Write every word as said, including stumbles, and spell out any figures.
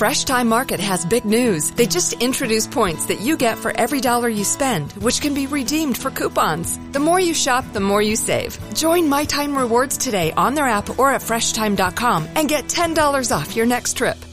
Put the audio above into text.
Fresh Time Market has big news. They just introduced points that you get for every dollar you spend, which can be redeemed for coupons. The more you shop, the more you save. Join My Time Rewards today on their app or at fresh time dot com and get ten dollars off your next trip.